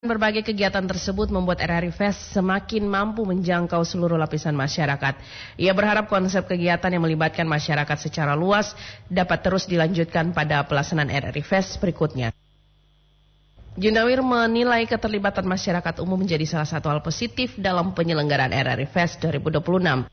Berbagai kegiatan tersebut membuat RRI Fest semakin mampu menjangkau seluruh lapisan masyarakat. Ia berharap konsep kegiatan yang melibatkan masyarakat secara luas dapat terus dilanjutkan pada pelaksanaan RRI Fest berikutnya. Junawir menilai keterlibatan masyarakat umum menjadi salah satu hal positif dalam penyelenggaraan RRI Fest 2026.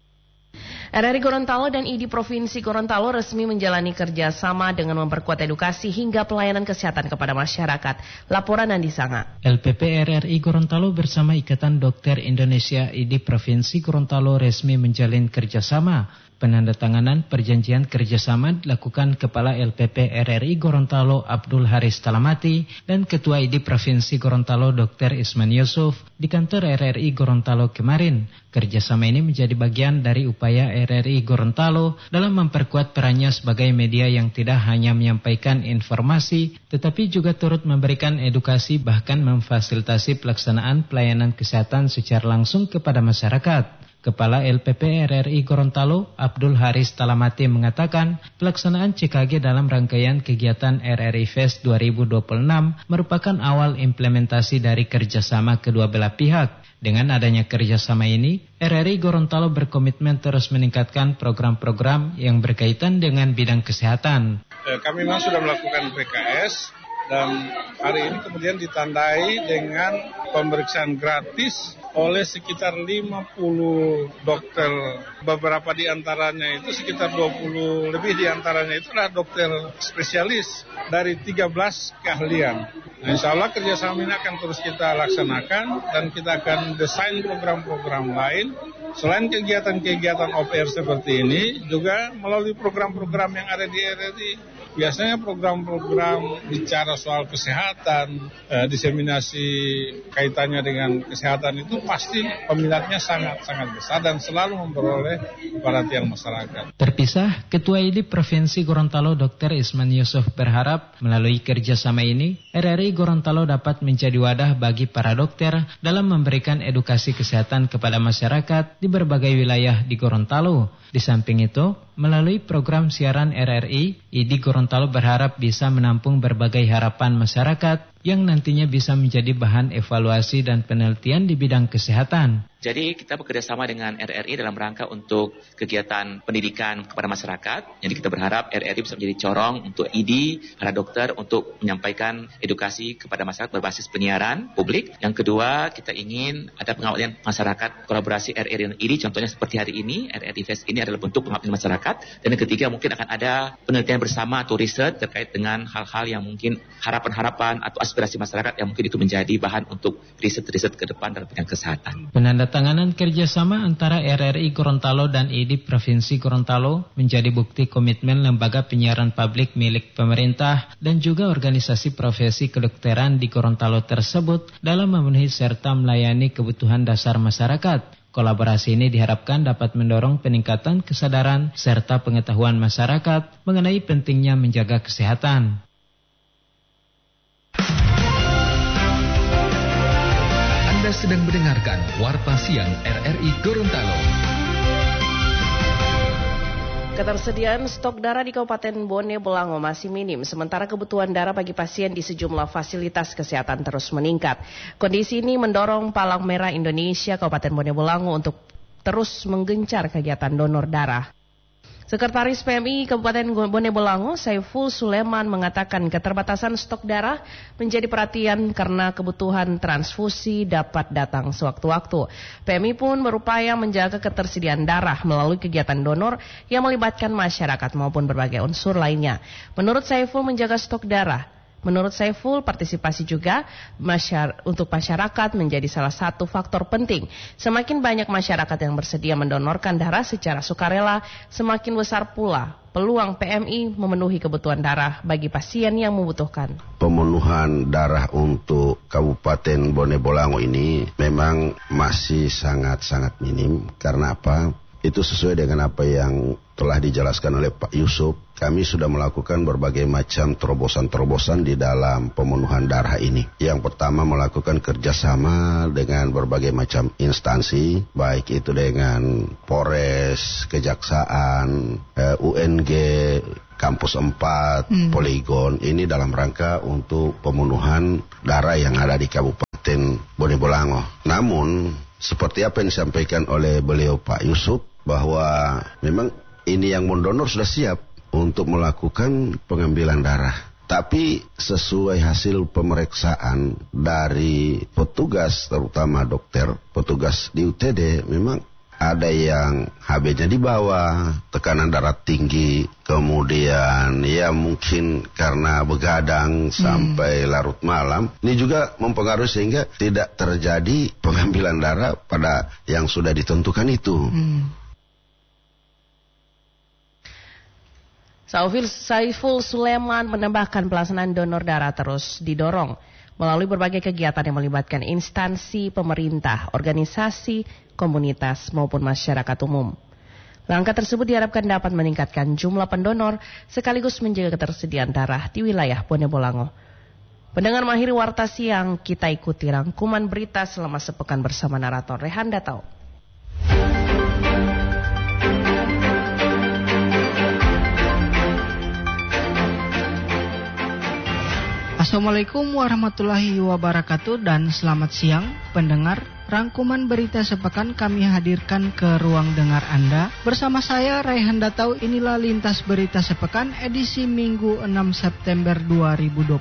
RRI Gorontalo dan ID Provinsi Gorontalo resmi menjalani kerjasama dengan memperkuat edukasi hingga pelayanan kesehatan kepada masyarakat. Laporan Andi Sanga. LPP RRI Gorontalo bersama Ikatan Dokter Indonesia ID Provinsi Gorontalo resmi menjalin kerjasama. Penandatanganan perjanjian kerjasama dilakukan Kepala LPP RRI Gorontalo Abdul Haris Talamati dan Ketua ID Provinsi Gorontalo Dr. Isman Yusuf di kantor RRI Gorontalo kemarin. Kerjasama ini menjadi bagian dari upaya RRI Gorontalo dalam memperkuat perannya sebagai media yang tidak hanya menyampaikan informasi, tetapi juga turut memberikan edukasi bahkan memfasilitasi pelaksanaan pelayanan kesehatan secara langsung kepada masyarakat. Kepala LPP RRI Gorontalo Abdul Haris Talamati mengatakan pelaksanaan CKG dalam rangkaian kegiatan RRI Fest 2026 merupakan awal implementasi dari kerjasama kedua belah pihak. Dengan adanya kerjasama ini, RRI Gorontalo berkomitmen terus meningkatkan program-program yang berkaitan dengan bidang kesehatan. Kami memang sudah melakukan PKS dan hari ini kemudian ditandai dengan pemeriksaan gratis oleh sekitar 50 dokter. Beberapa di antaranya itu sekitar 20 lebih di antaranya itu adalah dokter spesialis dari 13 keahlian. Nah, insya Allah kerjasama ini akan terus kita laksanakan dan kita akan desain program-program lain. Selain kegiatan-kegiatan OPR seperti ini, juga melalui program-program yang ada di RRI. Biasanya program-program bicara soal kesehatan, diseminasi kaitannya dengan kesehatan itu pasti peminatnya sangat-sangat besar dan selalu memperoleh perhatian masyarakat. Terpisah, Ketua ID Provinsi Gorontalo Dr. Isman Yusuf berharap melalui kerjasama ini, RRI Gorontalo dapat menjadi wadah bagi para dokter dalam memberikan edukasi kesehatan kepada masyarakat di berbagai wilayah di Gorontalo. Di samping itu, melalui program siaran RRI, ID Gorontalo berharap bisa menampung berbagai harapan masyarakat yang nantinya bisa menjadi bahan evaluasi dan penelitian di bidang kesehatan. Jadi kita bekerjasama dengan RRI dalam rangka untuk kegiatan pendidikan kepada masyarakat. Jadi kita berharap RRI bisa menjadi corong untuk ID, para dokter untuk menyampaikan edukasi kepada masyarakat berbasis penyiaran publik. Yang kedua, kita ingin ada pengabdian masyarakat kolaborasi RRI dan ID. Contohnya seperti hari ini, RRI Fest ini adalah bentuk pengabdian masyarakat. Dan yang ketiga, mungkin akan ada penelitian bersama atau riset terkait dengan hal-hal yang mungkin harapan-harapan atau aspirasi masyarakat yang mungkin itu menjadi bahan untuk riset-riset ke depan dalam bidang kesehatan. Penandatanganan kerjasama antara RRI Gorontalo dan ID Provinsi Gorontalo menjadi bukti komitmen lembaga penyiaran publik milik pemerintah dan juga organisasi profesi kedokteran di Gorontalo tersebut dalam memenuhi serta melayani kebutuhan dasar masyarakat. Kolaborasi ini diharapkan dapat mendorong peningkatan kesadaran serta pengetahuan masyarakat mengenai pentingnya menjaga kesehatan. Anda sedang mendengarkan Warta Siang RRI Gorontalo. Ketersediaan stok darah di Kabupaten Bone Bolango masih minim, sementara kebutuhan darah bagi pasien di sejumlah fasilitas kesehatan terus meningkat. Kondisi ini mendorong Palang Merah Indonesia Kabupaten Bone Bolango untuk terus menggencar kegiatan donor darah. Sekretaris PMI Kabupaten Bone Bolango, Saiful Suleman, mengatakan keterbatasan stok darah menjadi perhatian karena kebutuhan transfusi dapat datang sewaktu-waktu. PMI pun berupaya menjaga ketersediaan darah melalui kegiatan donor yang melibatkan masyarakat maupun berbagai unsur lainnya. Menurut Saiful, menjaga stok darah Menurut Saiful, partisipasi juga untuk masyarakat menjadi salah satu faktor penting. Semakin banyak masyarakat yang bersedia mendonorkan darah secara sukarela, semakin besar pula peluang PMI memenuhi kebutuhan darah bagi pasien yang membutuhkan. Pemenuhan darah untuk Kabupaten Bone Bolango ini memang masih sangat-sangat minim. Karena apa? Itu sesuai dengan apa yang telah dijelaskan oleh Pak Yusuf. Kami sudah melakukan berbagai macam terobosan-terobosan di dalam pemenuhan darah ini. Yang pertama, melakukan kerjasama dengan berbagai macam instansi, baik itu dengan Polres, Kejaksaan, UNG, Kampus 4, Poligon. Ini dalam rangka untuk pemenuhan darah yang ada di Kabupaten Kabupaten Bone Bolango. Namun seperti apa yang disampaikan oleh beliau Pak Yusuf, bahwa memang ini yang mendonor sudah siap untuk melakukan pengambilan darah. Tapi sesuai hasil pemeriksaan dari petugas, terutama dokter, petugas di UTD, memang ada yang HB-nya di bawah, tekanan darah tinggi, kemudian ya mungkin karena begadang sampai larut malam. Ini juga mempengaruhi sehingga tidak terjadi pengambilan darah pada yang sudah ditentukan itu. Saiful Suleman menambahkan pelaksanaan donor darah terus didorong melalui berbagai kegiatan yang melibatkan instansi pemerintah, organisasi, komunitas maupun masyarakat umum. Langkah tersebut diharapkan dapat meningkatkan jumlah pendonor sekaligus menjaga ketersediaan darah di wilayah Bone Bolango. Pendengar mahir Warta Siang, kita ikuti rangkuman berita selama sepekan bersama narator Rehan Datau. Assalamualaikum warahmatullahi wabarakatuh dan selamat siang pendengar. Rangkuman berita sepekan kami hadirkan ke ruang dengar Anda. Bersama saya Raihan Datau, inilah lintas berita sepekan edisi Minggu 6 September 2026.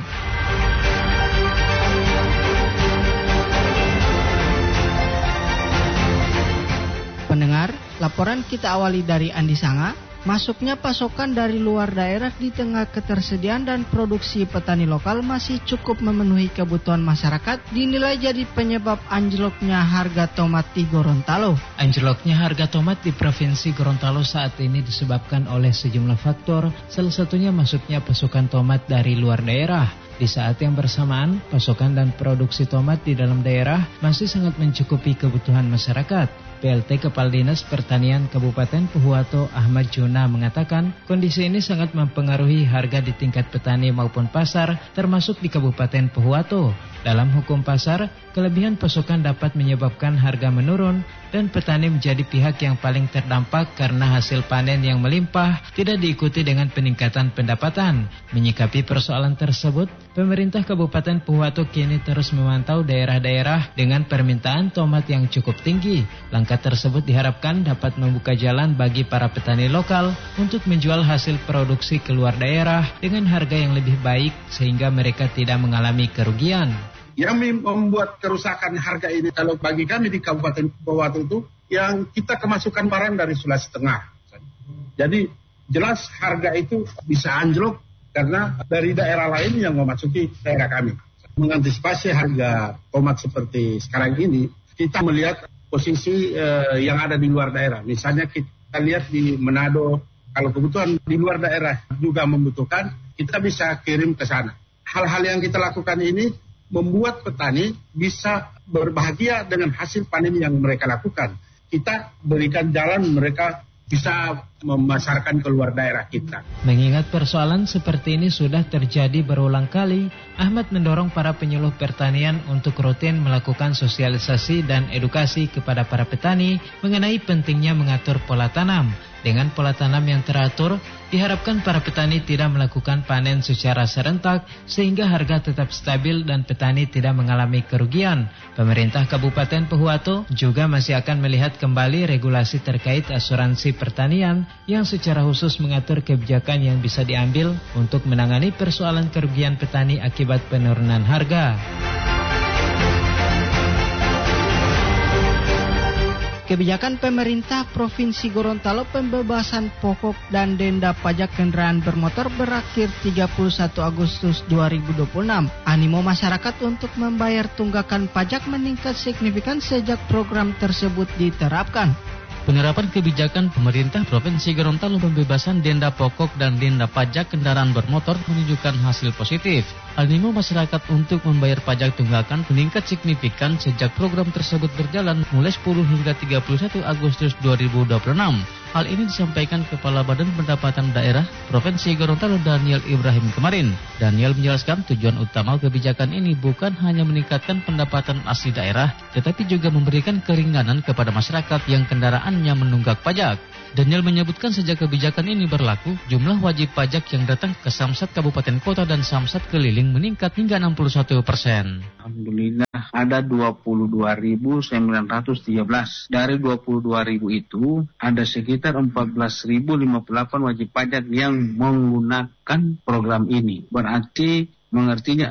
Pendengar, laporan kita awali dari Andi Sanga. Masuknya pasokan dari luar daerah di tengah ketersediaan dan produksi petani lokal masih cukup memenuhi kebutuhan masyarakat, dinilai jadi penyebab anjloknya harga tomat di Gorontalo. Anjloknya harga tomat di Provinsi Gorontalo saat ini disebabkan oleh sejumlah faktor, salah satunya masuknya pasokan tomat dari luar daerah. Di saat yang bersamaan, pasokan dan produksi tomat di dalam daerah masih sangat mencukupi kebutuhan masyarakat. PLT Kepala Dinas Pertanian Kabupaten Pohuwato Ahmad Juna mengatakan kondisi ini sangat mempengaruhi harga di tingkat petani maupun pasar, termasuk di Kabupaten Pohuwato. Dalam hukum pasar, kelebihan pasokan dapat menyebabkan harga menurun dan petani menjadi pihak yang paling terdampak karena hasil panen yang melimpah tidak diikuti dengan peningkatan pendapatan. Menyikapi persoalan tersebut, pemerintah Kabupaten Pohuwato kini terus memantau daerah-daerah dengan permintaan tomat yang cukup tinggi. Langkah tersebut diharapkan dapat membuka jalan bagi para petani lokal untuk menjual hasil produksi keluar daerah dengan harga yang lebih baik sehingga mereka tidak mengalami kerugian. Yang membuat kerusakan harga ini kalau bagi kami di Kabupaten Pohuwato itu yang kita kemasukan barang dari Sulawesi Tengah. Jadi jelas harga itu bisa anjlok karena dari daerah lain yang memasuki daerah kami. Mengantisipasi harga tomat seperti sekarang ini, kita melihat posisi yang ada di luar daerah. Misalnya kita lihat di Manado, kalau kebutuhan di luar daerah juga membutuhkan, kita bisa kirim ke sana. Hal-hal yang kita lakukan ini membuat petani bisa berbahagia dengan hasil panen yang mereka lakukan. Kita berikan jalan mereka bisa memasarkan ke luar daerah kita. Mengingat persoalan seperti ini sudah terjadi berulang kali, Ahmad mendorong para penyuluh pertanian untuk rutin melakukan sosialisasi dan edukasi kepada para petani mengenai pentingnya mengatur pola tanam. Dengan pola tanam yang teratur, diharapkan para petani tidak melakukan panen secara serentak sehingga harga tetap stabil dan petani tidak mengalami kerugian. Pemerintah Kabupaten Pohuwato juga masih akan melihat kembali regulasi terkait asuransi pertanian yang secara khusus mengatur kebijakan yang bisa diambil untuk menangani persoalan kerugian petani akibat penurunan harga. Kebijakan pemerintah Provinsi Gorontalo pembebasan pokok dan denda pajak kendaraan bermotor berakhir 31 Agustus 2026. Animo masyarakat untuk membayar tunggakan pajak meningkat signifikan sejak program tersebut diterapkan. Penerapan kebijakan pemerintah Provinsi Gorontalo pembebasan denda pokok dan denda pajak kendaraan bermotor menunjukkan hasil positif. Animo masyarakat untuk membayar pajak tunggakan meningkat signifikan sejak program tersebut berjalan mulai 10 hingga 31 Agustus 2026. Hal ini disampaikan Kepala Badan Pendapatan Daerah Provinsi Gorontalo Daniel Ibrahim kemarin. Daniel menjelaskan tujuan utama kebijakan ini bukan hanya meningkatkan pendapatan asli daerah, tetapi juga memberikan keringanan kepada masyarakat yang kendaraannya menunggak pajak. Daniel menyebutkan sejak kebijakan ini berlaku, jumlah wajib pajak yang datang ke Samsat Kabupaten Kota dan Samsat Keliling meningkat hingga 61%. Alhamdulillah ada 22.913. Dari 22.000 itu ada sekitar 14.058 wajib pajak yang menggunakan program ini. Berarti mengertinya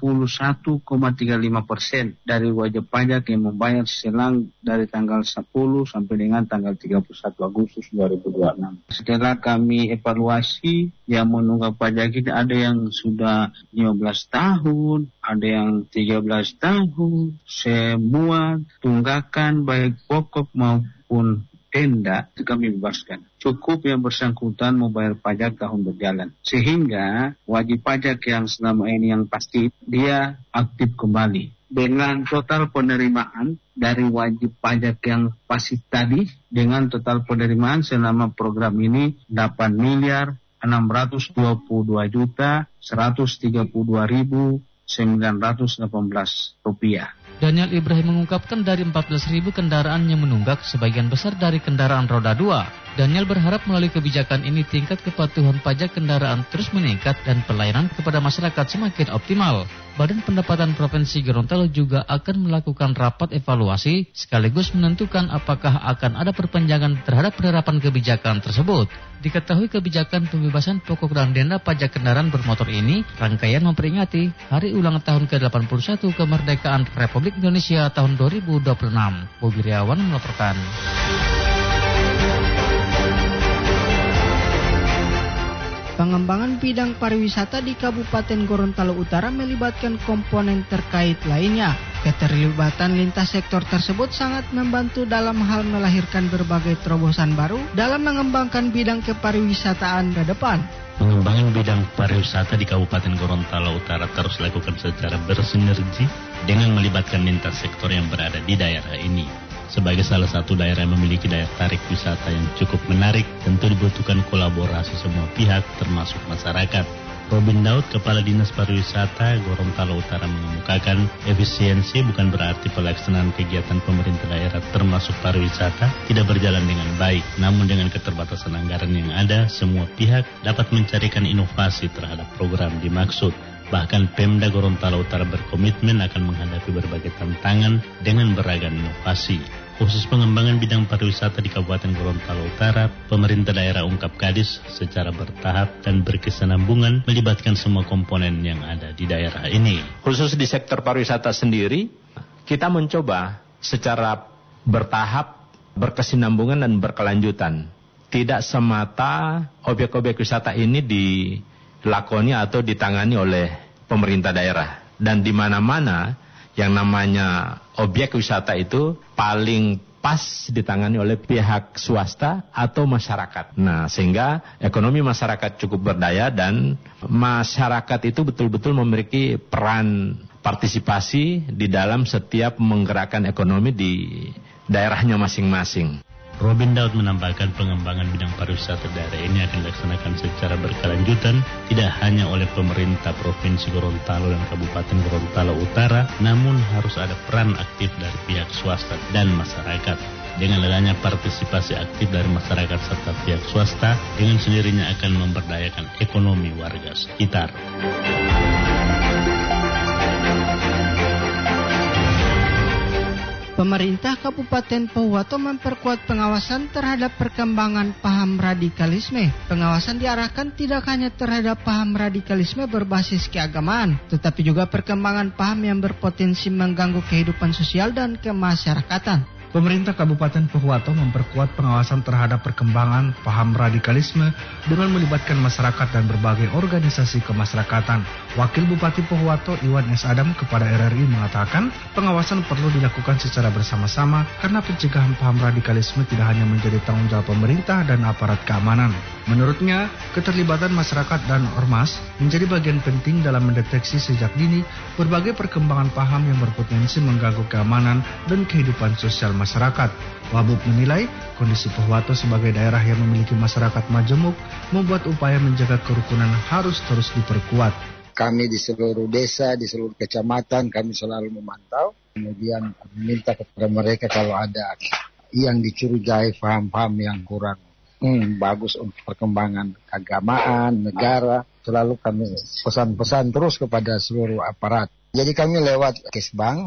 61,35% dari wajib pajak yang membayar selang dari tanggal 10 sampai dengan tanggal 31 Agustus 2026. Setelah kami evaluasi, yang menunggak pajak ini ada yang sudah 15 tahun, ada yang 13 tahun, semua tunggakan baik pokok maupun denda itu kami bebaskan. Cukup yang bersangkutan membayar pajak tahun berjalan. Sehingga wajib pajak yang selama ini yang pasti, dia aktif kembali. Dengan total penerimaan dari wajib pajak yang pasif tadi, dengan total penerimaan selama program ini 8.622.132.918 rupiah. Daniel Ibrahim mengungkapkan dari 14.000 kendaraan yang menunggak, sebagian besar dari kendaraan roda 2. Daniel berharap melalui kebijakan ini tingkat kepatuhan pajak kendaraan terus meningkat dan pelayanan kepada masyarakat semakin optimal. Badan Pendapatan Provinsi Gorontalo juga akan melakukan rapat evaluasi sekaligus menentukan apakah akan ada perpanjangan terhadap penerapan kebijakan tersebut. Diketahui kebijakan pembebasan pokok dan denda pajak kendaraan bermotor ini rangkaian memperingati hari ulang tahun ke-81 kemerdekaan Republik Indonesia tahun 2026. Bobi Riawan melaporkan. Pengembangan bidang pariwisata di Kabupaten Gorontalo Utara melibatkan komponen terkait lainnya. Keterlibatan lintas sektor tersebut sangat membantu dalam hal melahirkan berbagai terobosan baru dalam mengembangkan bidang kepariwisataan ke depan. Pengembangan bidang pariwisata di Kabupaten Gorontalo Utara terus dilakukan secara bersinergi dengan melibatkan lintas sektor yang berada di daerah ini. Sebagai salah satu daerah yang memiliki daya tarik wisata yang cukup menarik, tentu dibutuhkan kolaborasi semua pihak termasuk masyarakat. Robin Daud, Kepala Dinas Pariwisata Gorontalo Utara mengemukakan efisiensi bukan berarti pelaksanaan kegiatan pemerintah daerah termasuk pariwisata tidak berjalan dengan baik. Namun dengan keterbatasan anggaran yang ada, semua pihak dapat mencarikan inovasi terhadap program dimaksud. Bahkan Pemda Gorontalo Utara berkomitmen akan menghadapi berbagai tantangan dengan beragam inovasi. Khusus pengembangan bidang pariwisata di Kabupaten Gorontalo Utara, pemerintah daerah ungkap Kadis secara bertahap dan berkesinambungan melibatkan semua komponen yang ada di daerah ini. Khusus di sektor pariwisata sendiri, kita mencoba secara bertahap, berkesinambungan dan berkelanjutan. Tidak semata objek-objek wisata ini dilakoni atau ditangani oleh pemerintah daerah. Dan di mana-mana yang namanya objek wisata itu paling pas ditangani oleh pihak swasta atau masyarakat. Nah, sehingga ekonomi masyarakat cukup berdaya dan masyarakat itu betul-betul memiliki peran partisipasi di dalam setiap menggerakkan ekonomi di daerahnya masing-masing. Robin Daud menambahkan pengembangan bidang pariwisata daerah ini akan dilaksanakan secara berkelanjutan, tidak hanya oleh pemerintah Provinsi Gorontalo dan Kabupaten Gorontalo Utara, namun harus ada peran aktif dari pihak swasta dan masyarakat. Dengan adanya partisipasi aktif dari masyarakat serta pihak swasta, dengan sendirinya akan memberdayakan ekonomi warga sekitar. Pemerintah Kabupaten Pohuwato memperkuat pengawasan terhadap perkembangan paham radikalisme. Pengawasan diarahkan tidak hanya terhadap paham radikalisme berbasis keagamaan, tetapi juga perkembangan paham yang berpotensi mengganggu kehidupan sosial dan kemasyarakatan. Pemerintah Kabupaten Pohuwato memperkuat pengawasan terhadap perkembangan paham radikalisme dengan melibatkan masyarakat dan berbagai organisasi kemasyarakatan. Wakil Bupati Pohuwato Iwan S. Adam kepada RRI mengatakan pengawasan perlu dilakukan secara bersama-sama karena pencegahan paham radikalisme tidak hanya menjadi tanggung jawab pemerintah dan aparat keamanan. Menurutnya, keterlibatan masyarakat dan ormas menjadi bagian penting dalam mendeteksi sejak dini berbagai perkembangan paham yang berpotensi mengganggu keamanan dan kehidupan sosial masyarakat. Wabub menilai kondisi Pohuwato sebagai daerah yang memiliki masyarakat majemuk membuat upaya menjaga kerukunan harus terus diperkuat. Kami di seluruh desa, di seluruh kecamatan kami selalu memantau, kemudian meminta kepada mereka kalau ada yang dicurigai paham-paham yang kurang bagus untuk perkembangan keagamaan, negara, selalu kami pesan-pesan terus kepada seluruh aparat. Jadi kami lewat Kesbang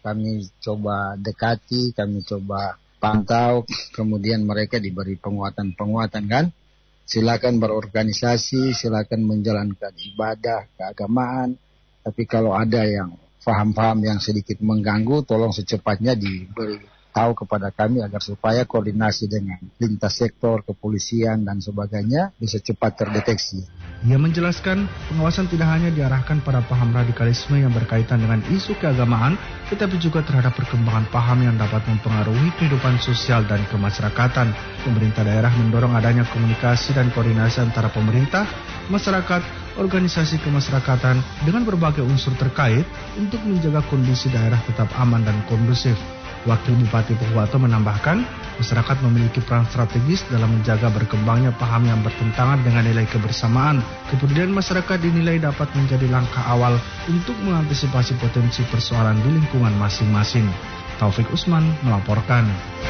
kami coba dekati, kami coba pantau, kemudian mereka diberi penguatan kan. Silakan berorganisasi, silakan menjalankan ibadah keagamaan. Tapi kalau ada yang paham-paham yang sedikit mengganggu, tolong secepatnya diberi tahu kepada kami agar supaya koordinasi dengan lintas sektor, kepolisian dan sebagainya bisa cepat terdeteksi. Ia menjelaskan pengawasan tidak hanya diarahkan pada paham radikalisme yang berkaitan dengan isu keagamaan, tetapi juga terhadap perkembangan paham yang dapat mempengaruhi kehidupan sosial dan kemasyarakatan. Pemerintah daerah mendorong adanya komunikasi dan koordinasi antara pemerintah, masyarakat, organisasi kemasyarakatan dengan berbagai unsur terkait untuk menjaga kondisi daerah tetap aman dan kondusif. Wakil Bupati Pohuwato menambahkan, masyarakat memiliki peran strategis dalam menjaga berkembangnya paham yang bertentangan dengan nilai kebersamaan. Kepedulian masyarakat dinilai dapat menjadi langkah awal untuk mengantisipasi potensi persoalan di lingkungan masing-masing. Taufik Usman melaporkan.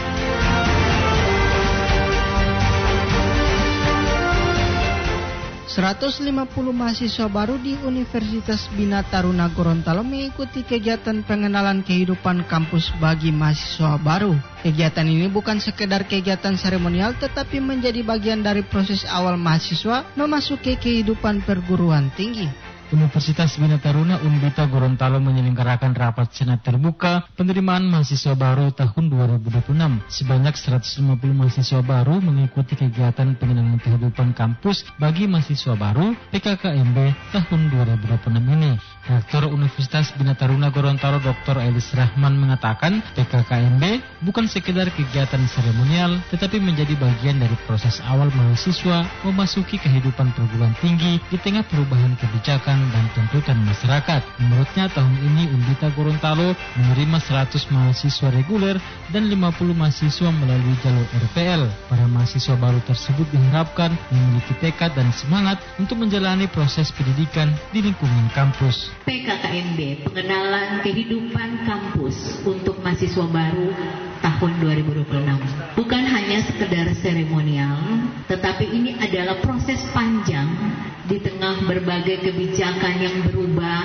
150 mahasiswa baru di Universitas Bina Taruna Gorontalo mengikuti kegiatan pengenalan kehidupan kampus bagi mahasiswa baru. Kegiatan ini bukan sekedar kegiatan seremonial tetapi menjadi bagian dari proses awal mahasiswa memasuki kehidupan perguruan tinggi. Universitas Bina Taruna Unbita Gorontalo menyelenggarakan rapat senat terbuka penerimaan mahasiswa baru tahun 2026. Sebanyak 150 mahasiswa baru mengikuti kegiatan pengenalan kehidupan kampus bagi mahasiswa baru PKKMB tahun 2026 ini. Rektor Universitas Bina Taruna Gorontalo Dr. Elis Rahman mengatakan PKKMB bukan sekedar kegiatan seremonial tetapi menjadi bagian dari proses awal mahasiswa memasuki kehidupan perguruan tinggi di tengah perubahan kebijakan dan tuntutan masyarakat. Menurutnya tahun ini Unbita Gorontalo menerima 100 mahasiswa reguler dan 50 mahasiswa melalui jalur RPL. Para mahasiswa baru tersebut diharapkan memiliki tekad dan semangat untuk menjalani proses pendidikan di lingkungan kampus. PKKMB, pengenalan kehidupan kampus untuk mahasiswa baru tahun 2026. Bukan hanya sekedar seremonial, tetapi ini adalah proses panjang di tengah berbagai kebijakan yang berubah,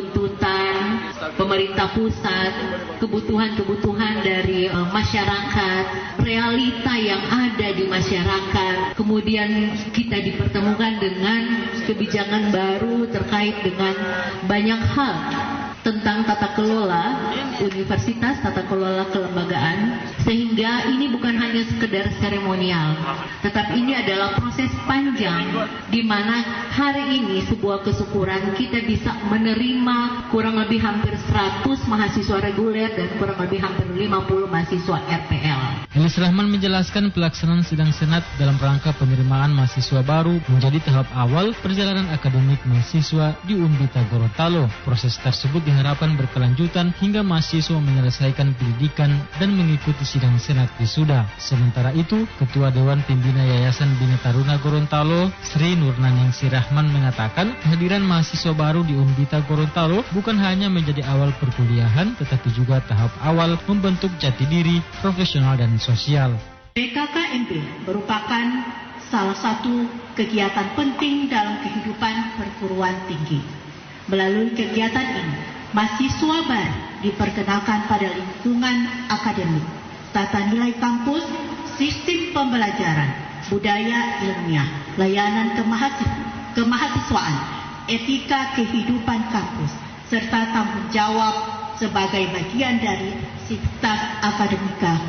tuntutan pemerintah pusat, kebutuhan-kebutuhan dari masyarakat, realita yang ada di masyarakat. Kemudian kita dipertemukan dengan kebijakan baru terkait dengan banyak hal tentang tata kelola universitas, tata kelola kelembagaan, sehingga ini bukan hanya sekedar seremonial, tetapi ini adalah proses panjang di mana hari ini sebuah kesyukuran kita bisa menerima kurang lebih hampir 100 mahasiswa reguler dan kurang lebih hampir 50 mahasiswa RPL. Elis Rahman menjelaskan pelaksanaan sidang senat dalam rangka penerimaan mahasiswa baru menjadi tahap awal perjalanan akademik mahasiswa di Unbita Gorontalo. Proses tersebut diharapkan berkelanjutan hingga mahasiswa menyelesaikan pendidikan dan mengikuti sidang senat wisuda. Sementara itu, Ketua Dewan Pembina Yayasan Bina Taruna Gorontalo, Sri Nurnaningsi Rahman mengatakan kehadiran mahasiswa baru di Unbita Gorontalo bukan hanya menjadi awal perkuliahan, tetapi juga tahap awal membentuk jati diri profesional dan sosial. PKKMB merupakan salah satu kegiatan penting dalam kehidupan perguruan tinggi. Melalui kegiatan ini, mahasiswa baru diperkenalkan pada lingkungan akademik, tata nilai kampus, sistem pembelajaran, budaya ilmiah, layanan kemahasiswaan, etika kehidupan kampus, serta tanggung jawab sebagai bagian dari sivitas akademika.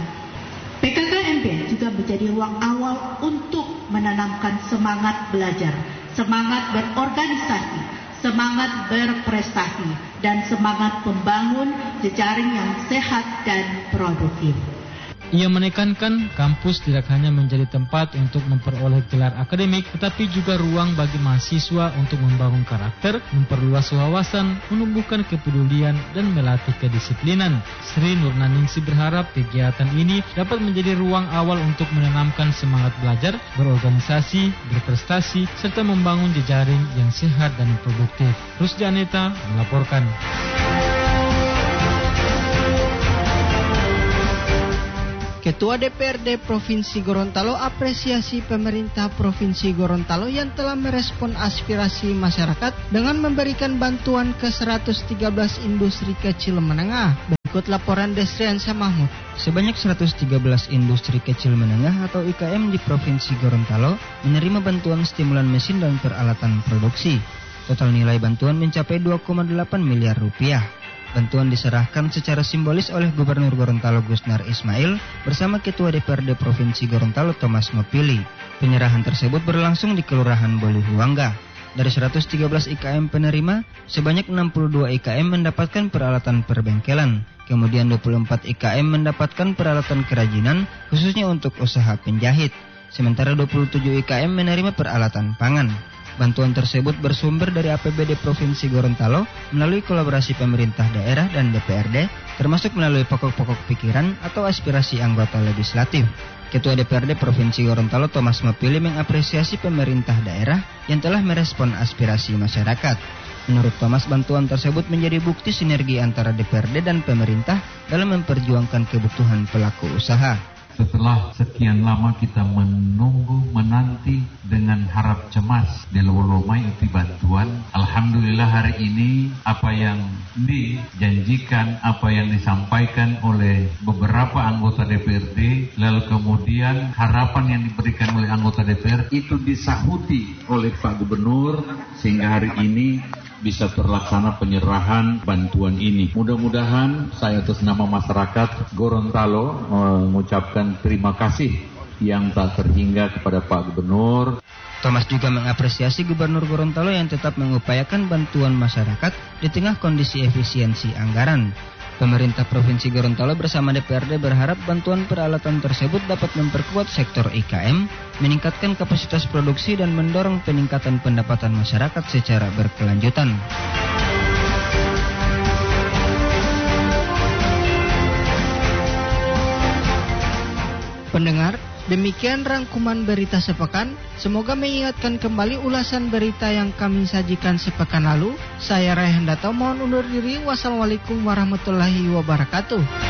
PKKMB juga menjadi ruang awal untuk menanamkan semangat belajar, semangat berorganisasi, semangat berprestasi, dan semangat membangun jejaring yang sehat dan produktif. Ia menekankan kampus tidak hanya menjadi tempat untuk memperoleh gelar akademik, tetapi juga ruang bagi mahasiswa untuk membangun karakter, memperluas wawasan, menumbuhkan kepedulian, dan melatih kedisiplinan. Sri Nurnaningsi berharap kegiatan ini dapat menjadi ruang awal untuk menanamkan semangat belajar, berorganisasi, berprestasi, serta membangun jejaring yang sehat dan produktif. Rusdi Aneta melaporkan. Ketua DPRD Provinsi Gorontalo apresiasi pemerintah Provinsi Gorontalo yang telah merespon aspirasi masyarakat dengan memberikan bantuan ke 113 industri kecil menengah. Ikut laporan Desriansyah Mahmud, sebanyak 113 industri kecil menengah atau IKM di Provinsi Gorontalo menerima bantuan stimulan mesin dan peralatan produksi. Total nilai bantuan mencapai 2,8 miliar rupiah. Bantuan diserahkan secara simbolis oleh Gubernur Gorontalo Gusnar Ismail bersama Ketua DPRD Provinsi Gorontalo Thomas Mopili. Penyerahan tersebut berlangsung di Kelurahan Boluhuangga. Dari 113 IKM penerima, sebanyak 62 IKM mendapatkan peralatan perbengkelan. Kemudian 24 IKM mendapatkan peralatan kerajinan khususnya untuk usaha penjahit. Sementara 27 IKM menerima peralatan pangan. Bantuan tersebut bersumber dari APBD Provinsi Gorontalo melalui kolaborasi pemerintah daerah dan DPRD, termasuk melalui pokok-pokok pikiran atau aspirasi anggota legislatif. Ketua DPRD Provinsi Gorontalo Thomas Mopili mengapresiasi pemerintah daerah yang telah merespon aspirasi masyarakat. Menurut Thomas, bantuan tersebut menjadi bukti sinergi antara DPRD dan pemerintah dalam memperjuangkan kebutuhan pelaku usaha. Setelah sekian lama kita menanti dengan harap cemas dilolomai uti bantuan. Alhamdulillah hari ini apa yang dijanjikan, apa yang disampaikan oleh beberapa anggota DPRD, lalu kemudian harapan yang diberikan oleh anggota DPR itu disahuti oleh Pak Gubernur sehingga hari ini bisa terlaksana penyerahan bantuan ini. Mudah-mudahan saya atas nama masyarakat Gorontalo mengucapkan terima kasih yang tak terhingga kepada Pak Gubernur. Thomas juga mengapresiasi Gubernur Gorontalo yang tetap mengupayakan bantuan masyarakat di tengah kondisi efisiensi anggaran. Pemerintah Provinsi Gorontalo bersama DPRD berharap bantuan peralatan tersebut dapat memperkuat sektor IKM, meningkatkan kapasitas produksi dan mendorong peningkatan pendapatan masyarakat secara berkelanjutan. Pendengar, demikian rangkuman berita sepekan. Semoga mengingatkan kembali ulasan berita yang kami sajikan sepekan lalu. Saya Rayhan Dato mohon undur diri. Wassalamualaikum warahmatullahi wabarakatuh.